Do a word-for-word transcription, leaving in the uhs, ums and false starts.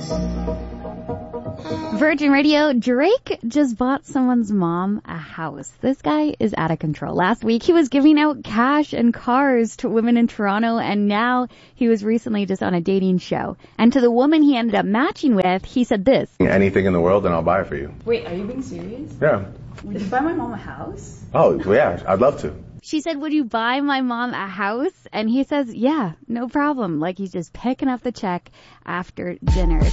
Virgin Radio, Drake just bought someone's mom a house. This guy is out of control. Last week, he was giving out cash and cars to women in Toronto, and now he was recently just on a dating show. And to the woman he ended up matching with, he said this. Anything in the world, and I'll buy it for you. Wait, are you being serious? Yeah. Would you buy my mom a house? Oh, yeah, I'd love to. She said, would you buy my mom a house? And he says, yeah, no problem. Like he's just picking up the check after dinner.